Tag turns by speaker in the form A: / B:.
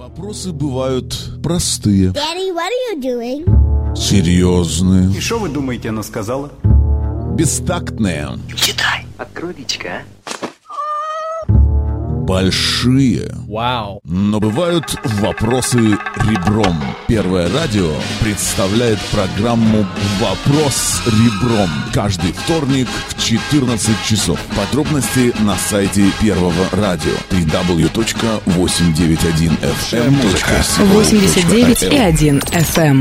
A: Вопросы бывают простые.
B: Daddy, what are you doing?
A: Серьезные.
C: И что вы думаете, она сказала?
A: Бестактные.
D: Читай. Открой личико, а?
A: Большие.
E: Вау.
A: Но бывают вопросы ребром. Первое радио представляет программу «Вопрос ребром» каждый вторник в 14 часов. Подробности на сайте Первого радио www.891fm.co.il
F: 89,1 FM.